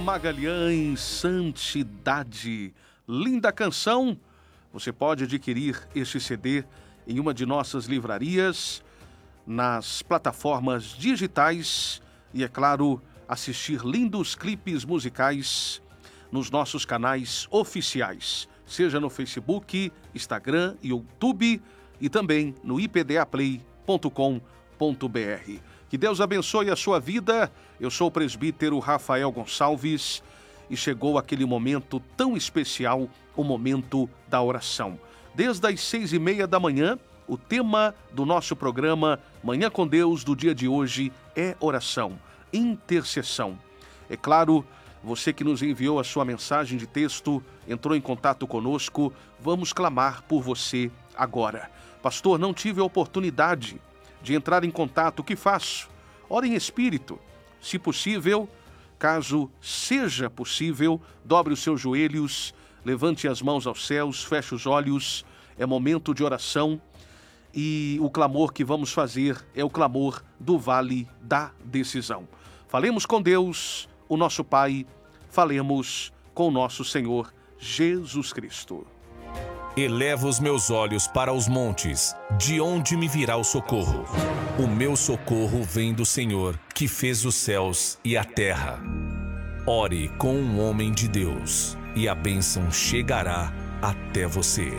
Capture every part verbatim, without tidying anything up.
Magalhães, Santidade. Linda canção. Você pode adquirir este C D em uma de nossas livrarias, nas plataformas digitais e, é claro, assistir lindos clipes musicais nos nossos canais oficiais, seja no Facebook, Instagram, YouTube e também no i p d a play ponto com ponto b r. Que Deus abençoe a sua vida. Eu sou o presbítero Rafael Gonçalves e chegou aquele momento tão especial, o momento da oração. Desde as seis e meia da manhã, o tema do nosso programa Manhã com Deus do dia de hoje é oração, intercessão. É claro, você que nos enviou a sua mensagem de texto, entrou em contato conosco, vamos clamar por você agora. Pastor, não tive a oportunidade de entrar em contato, o que faço? Ore em espírito. Se possível, caso seja possível, dobre os seus joelhos, levante as mãos aos céus, feche os olhos, é momento de oração e o clamor que vamos fazer é o clamor do Vale da Decisão. Falemos com Deus, o nosso Pai, falemos com o nosso Senhor Jesus Cristo. Elevo os meus olhos para os montes, de onde me virá o socorro? O meu socorro vem do Senhor, que fez os céus e a terra. Ore com um homem de Deus, e a bênção chegará até você.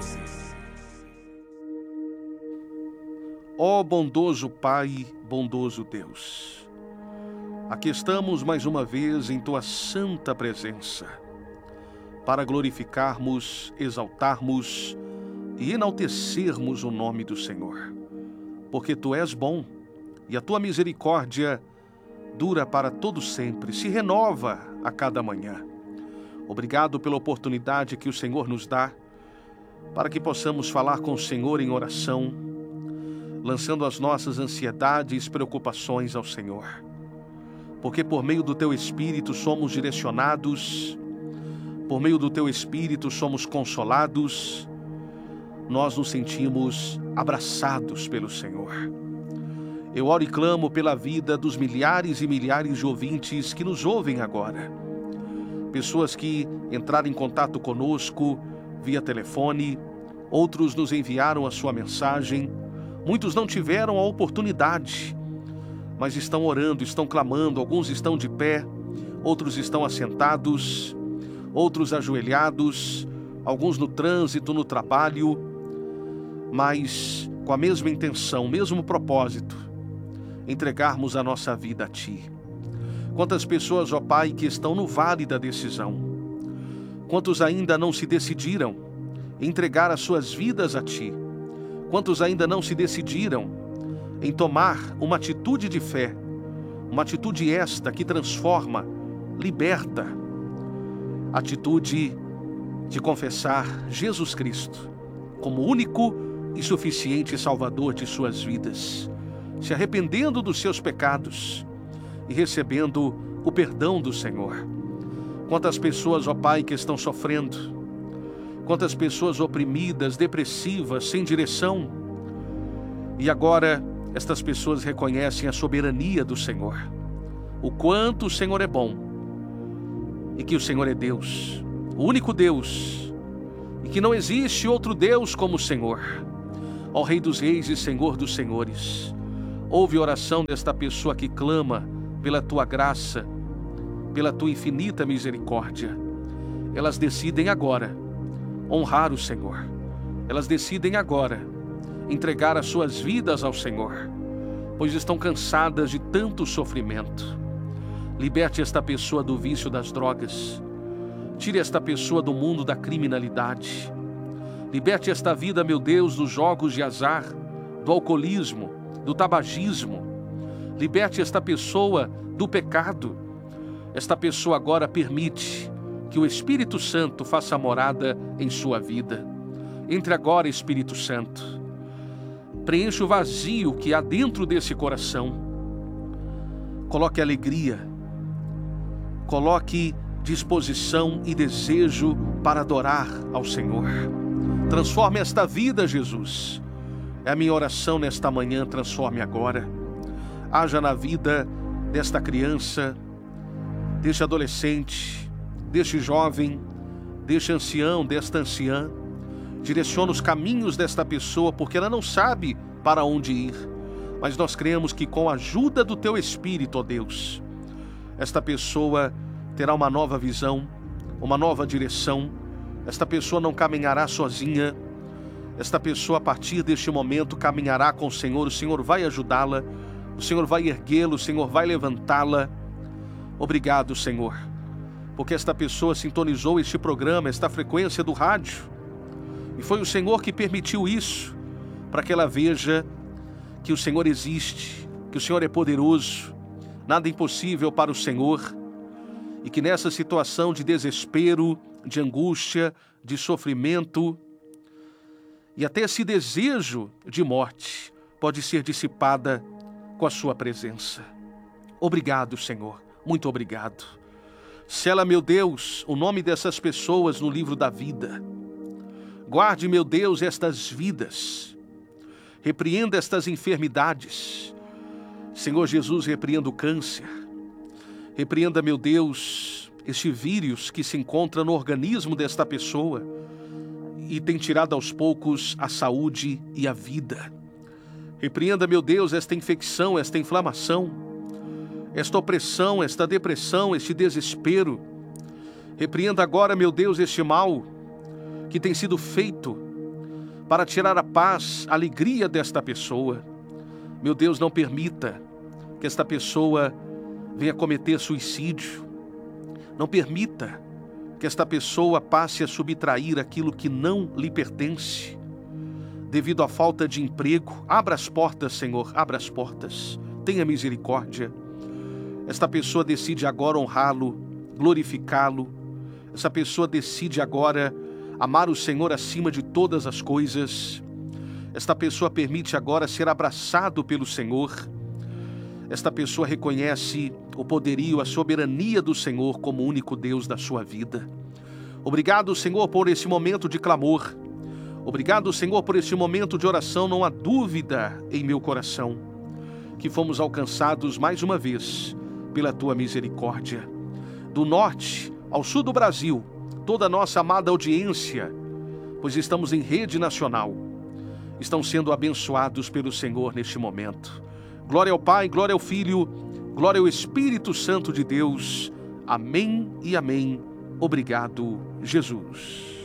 Ó bondoso Pai, bondoso Deus, aqui estamos mais uma vez em Tua santa presença, para glorificarmos, exaltarmos e enaltecermos o nome do Senhor. Porque Tu és bom e a Tua misericórdia dura para todo sempre, se renova a cada manhã. Obrigado pela oportunidade que o Senhor nos dá para que possamos falar com o Senhor em oração, lançando as nossas ansiedades e preocupações ao Senhor. Porque por meio do Teu Espírito somos direcionados, por meio do Teu Espírito somos consolados, nós nos sentimos abraçados pelo Senhor. Eu oro e clamo pela vida dos milhares e milhares de ouvintes que nos ouvem agora. Pessoas que entraram em contato conosco via telefone, outros nos enviaram a sua mensagem, muitos não tiveram a oportunidade, mas estão orando, estão clamando, alguns estão de pé, outros estão assentados, outros ajoelhados, alguns no trânsito, no trabalho, mas com a mesma intenção, o mesmo propósito, entregarmos a nossa vida a Ti. Quantas pessoas, ó Pai, que estão no vale da decisão, quantos ainda não se decidiram em entregar as suas vidas a Ti, quantos ainda não se decidiram em tomar uma atitude de fé, uma atitude esta que transforma, liberta, atitude de confessar Jesus Cristo como único e suficiente Salvador de suas vidas, se arrependendo dos seus pecados e recebendo o perdão do Senhor. Quantas pessoas, ó Pai, que estão sofrendo, quantas pessoas oprimidas, depressivas, sem direção, e agora estas pessoas reconhecem a soberania do Senhor, o quanto o Senhor é bom, e que o Senhor é Deus, o único Deus, e que não existe outro Deus como o Senhor. Ó Rei dos Reis e Senhor dos Senhores, ouve a oração desta pessoa que clama pela Tua graça, pela Tua infinita misericórdia. Elas decidem agora honrar o Senhor. Elas decidem agora entregar as suas vidas ao Senhor, pois estão cansadas de tanto sofrimento. Liberte esta pessoa do vício das drogas. Tire esta pessoa do mundo da criminalidade. Liberte esta vida, meu Deus, dos jogos de azar, do alcoolismo, do tabagismo. Liberte esta pessoa do pecado. Esta pessoa agora permite que o Espírito Santo faça morada em sua vida. Entre agora, Espírito Santo. Preencha o vazio que há dentro desse coração. Coloque alegria. Coloque disposição e desejo para adorar ao Senhor. Transforme esta vida, Jesus. É a minha oração nesta manhã, transforme agora. Haja na vida desta criança deste adolescente, deste jovem, deste ancião, desta anciã. Direciona os caminhos desta pessoa, porque ela não sabe para onde ir. Mas nós cremos que com a ajuda do Teu Espírito, ó Deus, esta pessoa terá uma nova visão, uma nova direção. Esta pessoa não caminhará sozinha. Esta pessoa, a partir deste momento, caminhará com o Senhor. O Senhor vai ajudá-la, o Senhor vai erguê-la, o Senhor vai levantá-la. Obrigado, Senhor, porque esta pessoa sintonizou este programa, esta frequência do rádio, e foi o Senhor que permitiu isso, para que ela veja que o Senhor existe, que o Senhor é poderoso, nada impossível para o Senhor, e que nessa situação de desespero, de angústia, de sofrimento, e até esse desejo de morte pode ser dissipada com a sua presença. Obrigado, Senhor, muito obrigado. Sela, meu Deus, o nome dessas pessoas no livro da vida. Guarde, meu Deus, estas vidas. Repreenda estas enfermidades. Senhor Jesus, repreenda o câncer. Repreenda, meu Deus, este vírus que se encontra no organismo desta pessoa e tem tirado aos poucos a saúde e a vida. Repreenda, meu Deus, esta infecção, esta inflamação, esta opressão, esta depressão, este desespero. Repreenda agora, meu Deus, este mal que tem sido feito para tirar a paz, a alegria desta pessoa. Meu Deus, não permita que esta pessoa venha cometer suicídio. Não permita que esta pessoa passe a subtrair aquilo que não lhe pertence. Devido à falta de emprego, abra as portas, Senhor, abra as portas. Tenha misericórdia. Esta pessoa decide agora honrá-lo, glorificá-lo. Essa pessoa decide agora amar o Senhor acima de todas as coisas. Esta pessoa permite agora ser abraçado pelo Senhor. Esta pessoa reconhece o poderio, a soberania do Senhor como único Deus da sua vida. Obrigado, Senhor, por esse momento de clamor. Obrigado, Senhor, por esse momento de oração. Não há dúvida em meu coração que fomos alcançados mais uma vez pela Tua misericórdia. Do norte ao sul do Brasil, toda a nossa amada audiência, pois estamos em rede nacional, estão sendo abençoados pelo Senhor neste momento. Glória ao Pai, glória ao Filho, glória ao Espírito Santo de Deus. Amém e amém. Obrigado, Jesus.